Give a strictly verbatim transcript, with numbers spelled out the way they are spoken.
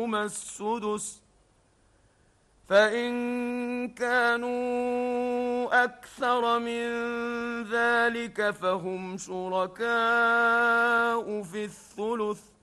فلهما السدس، فإن كانوا أكثر من ذلك فهم شركاء في الثلث،